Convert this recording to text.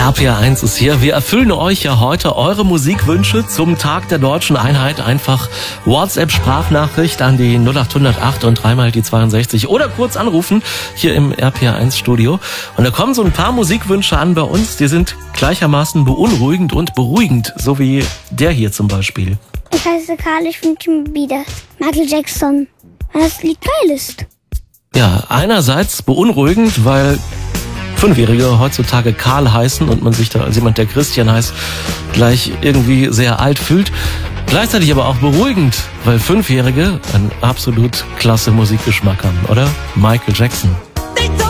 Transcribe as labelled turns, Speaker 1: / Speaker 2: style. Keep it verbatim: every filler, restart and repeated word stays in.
Speaker 1: R P R eins ist hier. Wir erfüllen euch ja heute eure Musikwünsche zum Tag der Deutschen Einheit. Einfach WhatsApp-Sprachnachricht an die null acht null acht und dreimal die zweiundsechzig oder kurz anrufen hier im R P R eins Studio. Und da kommen so ein paar Musikwünsche an bei uns, die sind gleichermaßen beunruhigend und beruhigend, so wie der hier zum Beispiel.
Speaker 2: Ich heiße Karl, ich wünsche mir wieder Michael Jackson, weil das Lied geil ist.
Speaker 1: Ja, einerseits beunruhigend, weil Fünfjährige heutzutage Karl heißen und man sich da als jemand, der Christian heißt, gleich irgendwie sehr alt fühlt. Gleichzeitig aber auch beruhigend, weil Fünfjährige einen absolut klasse Musikgeschmack haben, oder? Michael Jackson.